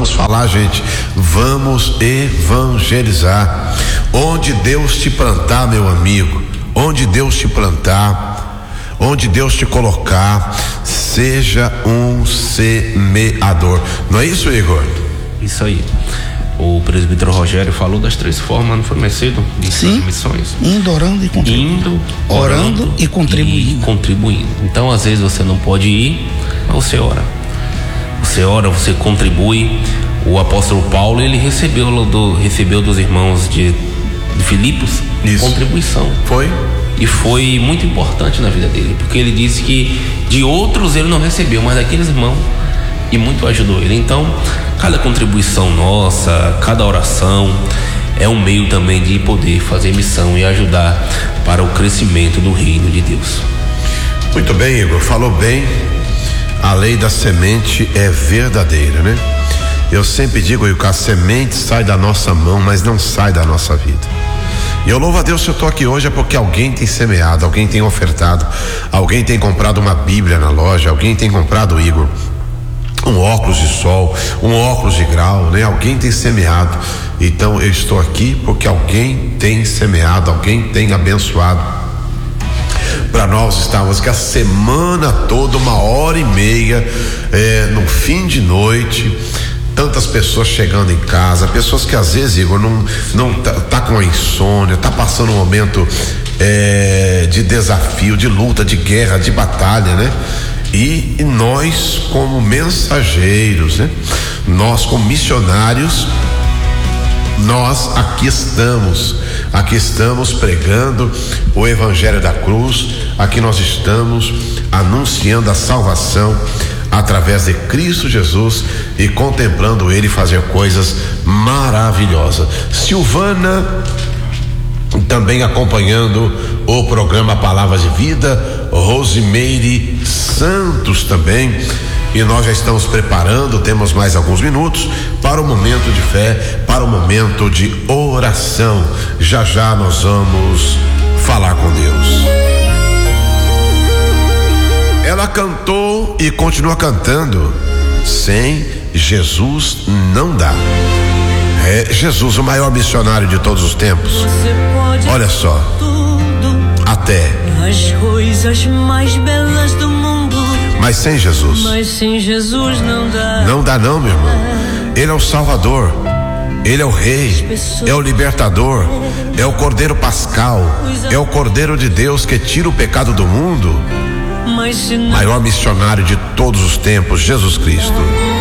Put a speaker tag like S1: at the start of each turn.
S1: Vamos falar, gente. Vamos evangelizar. Onde Deus te plantar, meu amigo, onde Deus te plantar, onde Deus te colocar, seja um semeador. Não é isso, Igor?
S2: Isso aí. O presbítero Rogério falou das 3 formas, não foi mais cedo?
S3: Sim.
S2: Missões.
S3: Indo, orando e contribuindo.
S2: Indo,
S3: orando e contribuindo.
S2: Então, às vezes você não pode ir, mas você ora. Você ora, você contribui. O apóstolo Paulo, ele recebeu dos irmãos de Filipos contribuição.
S1: Foi?
S2: E foi muito importante na vida dele, porque ele disse que de outros ele não recebeu, mas daqueles irmãos, e muito ajudou ele. Então, cada contribuição nossa, cada oração é um meio também de poder fazer missão e ajudar para o crescimento do reino de Deus.
S1: Muito bem, Igor, falou bem. A lei da semente é verdadeira, né? Eu sempre digo, Igor, que a semente sai da nossa mão, mas não sai da nossa vida. E eu louvo a Deus se eu estou aqui hoje é porque alguém tem semeado, alguém tem ofertado, alguém tem comprado uma Bíblia na loja, alguém tem comprado, Igor, um óculos de sol, um óculos de grau, né? Alguém tem semeado. Então eu estou aqui porque alguém tem semeado, alguém tem abençoado. Para nós estávamos que a semana toda, 1h30, no fim de noite, tantas pessoas chegando em casa, pessoas que às vezes, Igor, não tá com a insônia, tá passando um momento de desafio, de luta, de guerra, de batalha, né? E nós, como mensageiros, né? Nós, como missionários, nós aqui estamos pregando o Evangelho da Cruz, aqui nós estamos anunciando a salvação através de Cristo Jesus e contemplando Ele fazer coisas maravilhosas. Silvana também acompanhando o programa Palavras de Vida, Rosimeire Santos também, e nós já estamos preparando, temos mais alguns minutos para o momento de fé, para o momento de oração. Já já nós vamos falar com Deus. Ela cantou e continua cantando: sem Jesus não dá. É Jesus, o maior missionário de todos os tempos. Olha só, até
S4: as coisas mais belas do mundo,
S1: mas sem Jesus
S4: não dá.
S1: Não dá não, meu irmão. Ele é o Salvador, Ele é o Rei, é o Libertador, é o Cordeiro Pascal, é o Cordeiro de Deus que tira o pecado do mundo. Maior missionário de todos os tempos, Jesus Cristo.